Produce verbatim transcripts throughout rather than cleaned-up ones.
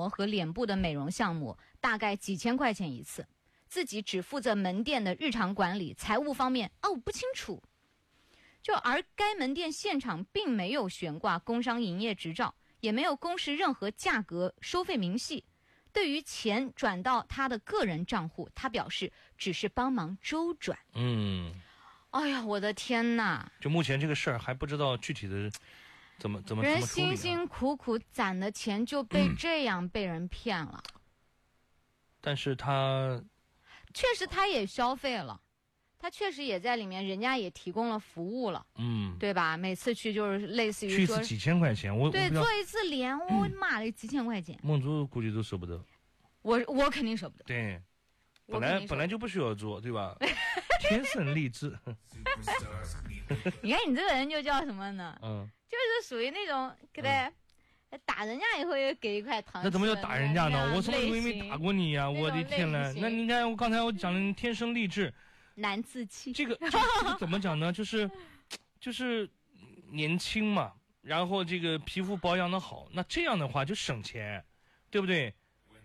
膜和脸部的美容项目，大概几千块钱一次。自己只负责门店的日常管理，财务方面哦不清楚。就而该门店现场并没有悬挂工商营业执照，也没有公示任何价格收费明细。对于钱转到他的个人账户，他表示只是帮忙周转。 嗯， 哎呀，我的天哪！ 就目前这个事儿还不知道具体的怎么怎么人怎么处理啊。 辛辛苦苦攒的钱就被这样被人骗了。嗯、 但是他确实他也消费了，他确实也在里面，人家也提供了服务了， 嗯， 对吧？每次去就是类似于说去一次几千块钱，我对我做一次脸，我妈的几千块钱， 梦珠估计都舍不得。 我我肯定舍不得。 对，本来本来就不需要做，对吧？天生丽质。 你看你这个人就叫什么呢？ 嗯， 就是属于那种给他、嗯、打人家以后也给一块糖。 那怎么叫打人家呢？我什么时候没打过你呀、啊？我的天呐！那你看我刚才我讲的天生丽质， 难自弃。 这个这个、这个、怎么讲呢？就是就是年轻嘛，然后这个皮肤保养的好，那这样的话就省钱，对不对？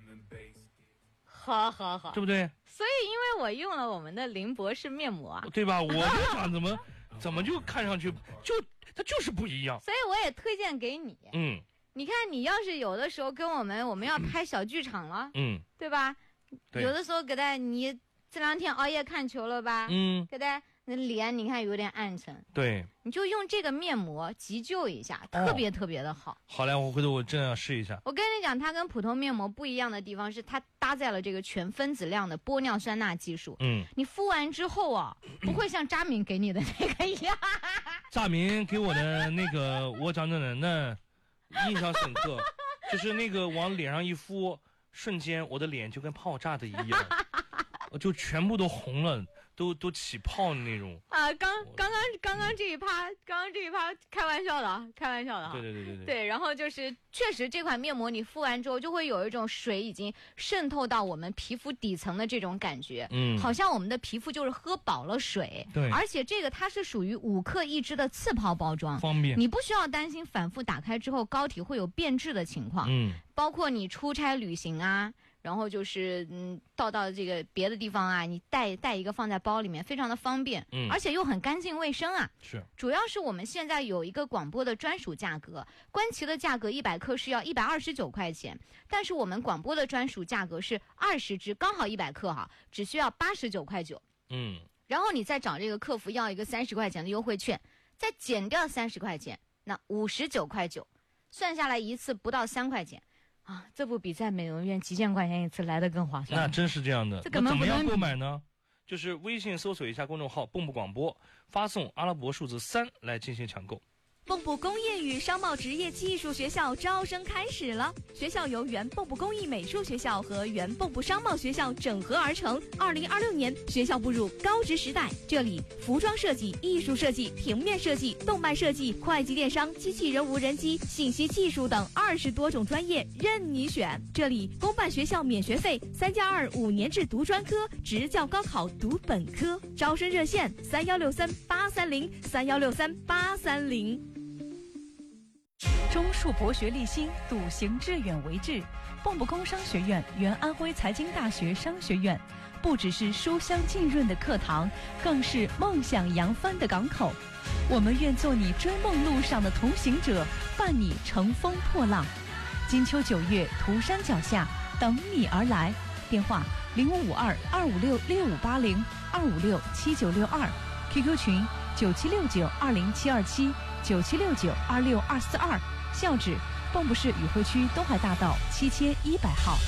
好好好， 对不对？ 所以因为我用了我们的林博士面膜啊， 对吧？我就想怎么怎么就看上去就它就是不一样， 所以我也推荐给你。 嗯， 你看你要是有的时候跟我们我们要拍小剧场了， 嗯， 对吧？ 对， 有的时候给他你这两天熬夜看球了吧， 嗯， 给他那脸你看有点暗沉， 对， 你就用这个面膜急救一下，特别特别的好。 哦、好嘞，我回头我真要试一下。 我跟你讲，它跟普通面膜不一样的地方是，它搭载了这个全分子量的玻尿酸钠技术。 嗯， 你敷完之后啊，不会像扎明给你的那个一样。 扎明给我的那个，我讲真的，那印象深刻，就是那个往脸上一敷，瞬间我的脸就跟泡炸的一样。就全部都红了，都都起泡的那种啊！刚刚刚刚刚这一趴，刚刚这一趴开玩笑的啊，开玩笑的啊！ 对对对对对。 对，然后就是确实这款面膜你敷完之后，就会有一种水已经渗透到我们皮肤底层的这种感觉， 嗯， 好像我们的皮肤就是喝饱了水。 对， 而且这个它是属于五克一支的次泡包装， 方便， 你不需要担心反复打开之后膏体会有变质的情况。 嗯， 包括你出差旅行啊。然后就是嗯，到到这个别的地方啊，你带带一个放在包里面，非常的方便， 嗯， 而且又很干净卫生啊。 是， 主要是我们现在有一个广播的专属价格，观奇的价格一百克是要一百二十九块钱，但是我们广播的专属价格是二十支，刚好一百克哈，只需要八十九块九。 嗯， 然后你再找这个客服要一个三十块钱的优惠券，再减掉三十块钱，那五十九块九，算下来一次不到三块钱。啊，这不比在美容院几千块钱一次来的更划算？ 那真是这样的。 这根本不能那怎么样购买呢？就是微信搜索一下公众号“蚌埠广播”，发送阿拉伯数字三来进行抢购。 蚌埠工业与商贸职业技术学校招生开始了，学校由原蚌埠工艺美术学校和原蚌埠商贸学校整合而成。二零二六年，学校步入高职时代，这里服装设计、艺术设计、平面设计、动漫设计、会计电商、机器人无人机、信息技术等二十多种专业任你选。这里公办学校免学费，三加二五年制读专科，职教高考读本科。招生热线：三幺六三八三零三幺六三八三零。 中树博学立新，笃行致远为志。蚌埠工商学院原安徽财经大学商学院，不只是书香浸润的课堂，更是梦想扬帆的港口。我们愿做你追梦路上的同行者，伴你乘风破浪。金秋九月，涂山脚下，等你而来。电话零五五二二五六六五八零二五六七九六二 ，Q Q 群九七六九二零七二七九七六九二六二四二。校址：蚌埠市宇汇区东海大道七千一百号。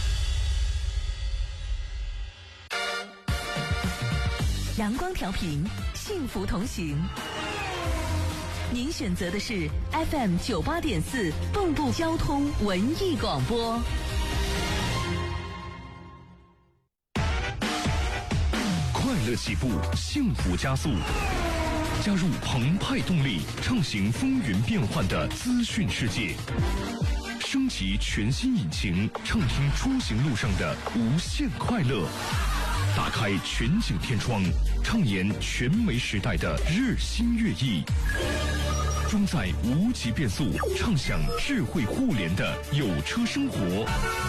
阳光调频，幸福同行。您选择的是 F M 九八点四蚌埠交通文艺广播。 快乐起步，幸福加速。加入澎湃动力，畅行风云变幻的资讯世界，升级全新引擎，畅听出行路上的无限快乐。打开全景天窗，畅言全媒时代的日新月异。装载无极变速，畅享智慧互联的有车生活。